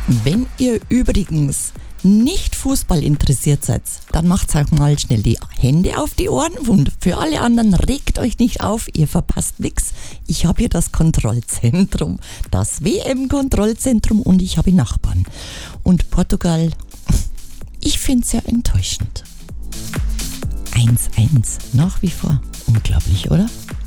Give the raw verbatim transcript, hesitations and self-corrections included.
Wenn ihr übrigens nicht Fußball interessiert seid, dann macht euch mal schnell die Hände auf die Ohren und für alle anderen regt euch nicht auf, ihr verpasst nichts. Ich habe hier das Kontrollzentrum, das W M-Kontrollzentrum und ich habe Nachbarn. Und Portugal, ich finde es ja enttäuschend. eins eins, nach wie vor. Unglaublich, oder?